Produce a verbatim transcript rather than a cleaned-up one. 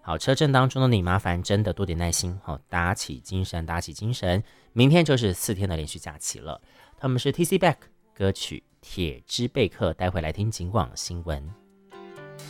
好，车阵当中的你，麻烦真的多点耐心，好，打起精神，打起精神，明天就是四天的连续假期了。他们是 T C Back 歌曲《铁之贝克》，待会来听警广新闻。